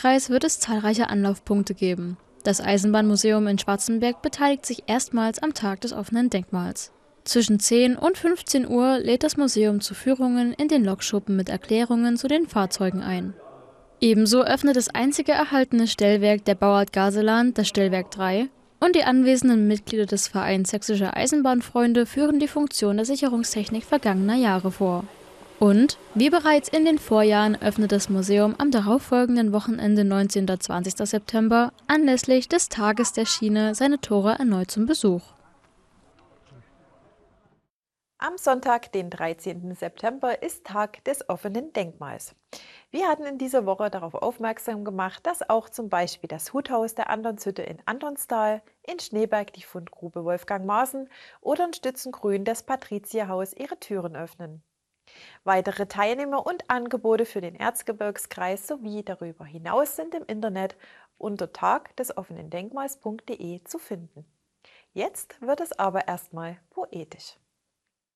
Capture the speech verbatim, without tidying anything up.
Landkreis wird es zahlreiche Anlaufpunkte geben. Das Eisenbahnmuseum in Schwarzenberg beteiligt sich erstmals am Tag des offenen Denkmals. Zwischen zehn und fünfzehn Uhr lädt das Museum zu Führungen in den Lokschuppen mit Erklärungen zu den Fahrzeugen ein. Ebenso öffnet das einzige erhaltene Stellwerk der Bauart Garseland, das Stellwerk drei, und die anwesenden Mitglieder des Vereins Sächsische Eisenbahnfreunde führen die Funktion der Sicherungstechnik vergangener Jahre vor. Und, wie bereits in den Vorjahren, öffnet das Museum am darauffolgenden Wochenende neunzehnten und zwanzigsten September anlässlich des Tages der Schiene seine Tore erneut zum Besuch. Am Sonntag, den dreizehnten September, ist Tag des offenen Denkmals. Wir hatten in dieser Woche darauf aufmerksam gemacht, dass auch zum Beispiel das Huthaus der Antonshütte in Antonstal, in Schneeberg die Fundgrube Wolfgang Maaßen oder in Stützengrün das Patrizierhaus ihre Türen öffnen. Weitere Teilnehmer und Angebote für den Erzgebirgskreis sowie darüber hinaus sind im Internet unter tag des offenen denkmals punkt de zu finden. Jetzt wird es aber erstmal poetisch.